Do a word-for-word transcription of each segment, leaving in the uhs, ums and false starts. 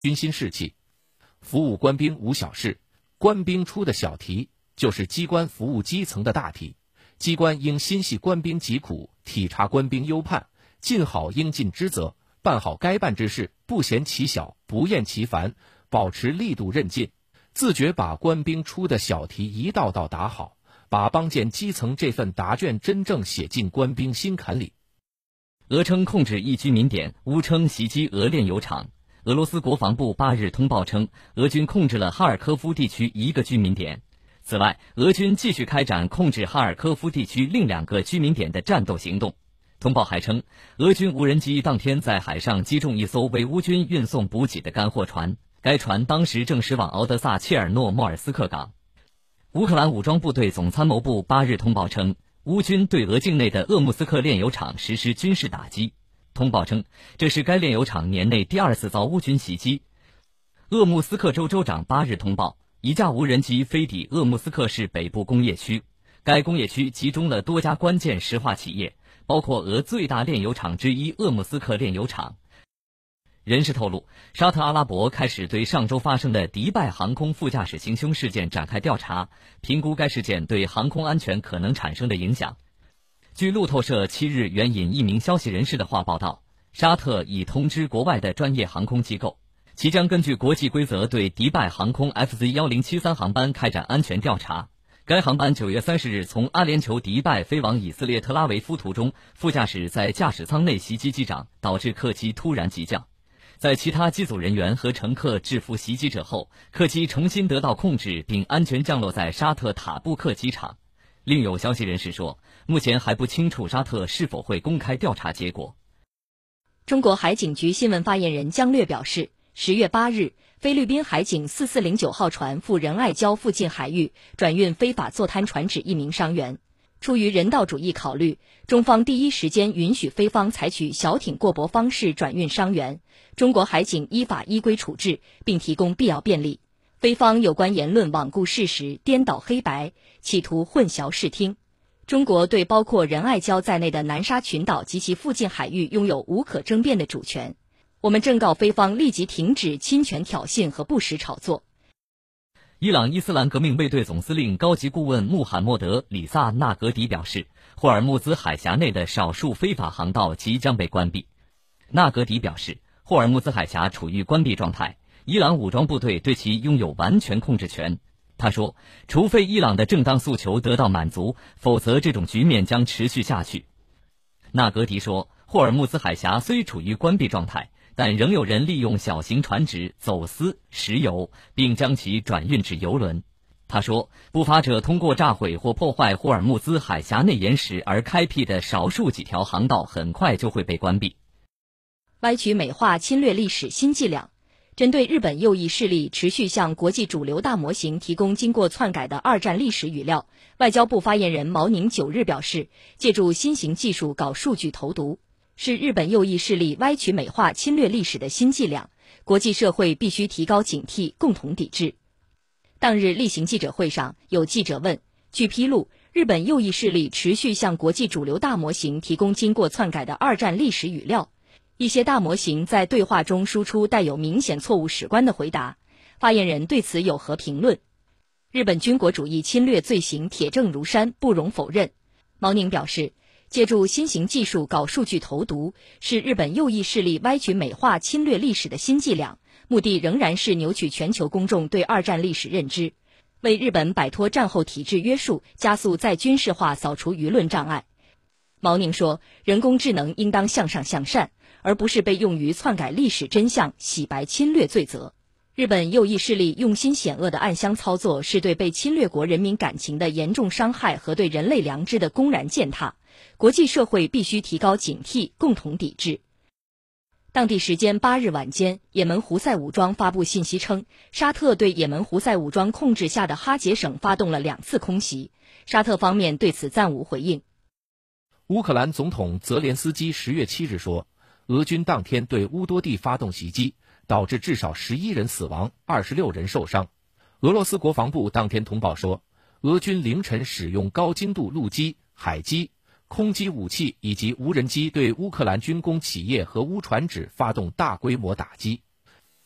军心士气。服务官兵无小事，官兵出的小题就是机关服务基层的大题。机关应心系官兵疾苦，体察官兵忧盼，尽好应尽之责，办好该办之事，不嫌其小，不厌其烦，保持力度韧劲，自觉把官兵出的小题一道道答好，把帮建基层这份答卷真正写进官兵心坎里。 俄称控制一居民点，乌称袭击俄炼油厂。俄罗斯国防部八日通报称，俄军控制了哈尔科夫地区一个居民点。此外，俄军继续开展控制哈尔科夫地区另两个居民点的战斗行动。通报还称，俄军无人机当天在海上击中一艘为乌军运送补给的干货船，该船当时正驶往敖德萨切尔诺莫尔斯克港。乌克兰武装部队总参谋部八日通报称，乌军对俄境内的鄂木斯克炼油厂实施军事打击。通报称，这是该炼油厂年内第二次遭乌军袭击。鄂木斯克州州长八日通报，一架无人机飞抵鄂木斯克市北部工业区，该工业区集中了多家关键石化企业，包括俄最大炼油厂之一鄂木斯克炼油厂。人士透露，沙特阿拉伯开始对上周发生的迪拜航空副驾驶行凶事件展开调查，评估该事件对航空安全可能产生的影响。据路透社七日援引一名消息人士的话报道，沙特已通知国外的专业航空机构，其将根据国际规则对迪拜航空 F Z 一零七三 航班开展安全调查。该航班九月三十日从阿联酋迪拜飞往以色列特拉维夫途中，副驾驶在驾驶舱内袭击机长，导致客机突然急降。在其他机组人员和乘客制服袭击者后，客机重新得到控制并安全降落在沙特塔布克机场。另有消息人士说，目前还不清楚沙特是否会公开调查结果。 中国海警局新闻发言人姜略表示，十月八日，菲律宾海警四四零九号船赴仁爱礁附近海域转运非法坐滩船只一名伤员。出于人道主义考虑，中方第一时间允许菲方采取小艇过驳方式转运伤员，中国海警依法依规处置，并提供必要便利。菲方有关言论罔顾事实、颠倒黑白，企图混淆视听。中国对包括仁爱礁在内的南沙群岛及其附近海域拥有无可争辩的主权。我们正告菲方立即停止侵权挑衅和不实炒作。 伊朗伊斯兰革命卫队总司令高级顾问穆罕默德·里萨纳格迪表示，霍尔木兹海峡内的少数非法航道即将被关闭。纳格迪表示，霍尔木兹海峡处于关闭状态，伊朗武装部队对其拥有完全控制权。他说，除非伊朗的正当诉求得到满足，否则这种局面将持续下去。纳格迪说，霍尔木兹海峡虽处于关闭状态，但仍有人利用小型船只走私石油，并将其转运至油轮。他说，不法者通过炸毁或破坏霍尔木兹海峡内岩石而开辟的少数几条航道很快就会被关闭。 歪曲美化侵略历史新伎俩。针对日本右翼势力持续向国际主流大模型提供经过篡改的二战历史语料，外交部发言人毛宁九日表示，借助新型技术搞数据投毒，是日本右翼势力歪曲美化侵略历史的新伎俩，国际社会必须提高警惕，共同抵制。当日例行记者会上，有记者问，据披露，日本右翼势力持续向国际主流大模型提供经过篡改的二战历史语料，一些大模型在对话中输出带有明显错误史观的回答，发言人对此有何评论？日本军国主义侵略罪行铁证如山，不容否认。毛宁表示，借助新型技术搞数据投毒，是日本右翼势力歪曲美化侵略历史的新伎俩，目的仍然是扭曲全球公众对二战历史认知，为日本摆脱战后体制约束，加速再军事化扫除舆论障碍。毛宁说，人工智能应当向上向善，而不是被用于篡改历史真相、洗白侵略罪责。日本右翼势力用心险恶的暗箱操作，是对被侵略国人民感情的严重伤害和对人类良知的公然践踏，国际社会必须提高警惕，共同抵制。当地时间八日晚间，也门胡塞武装发布信息称，沙特对也门胡塞武装控制下的哈杰省发动了两次空袭，沙特方面对此暂无回应。 乌克兰总统泽连斯基十月七日说，俄军当天对乌多地发动袭击，导致至少十一人死亡，二十六人受伤。俄罗斯国防部当天通报说，俄军凌晨使用高精度陆基、海基、空基武器以及无人机对乌克兰军工企业和乌船只发动大规模打击。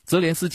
泽连斯基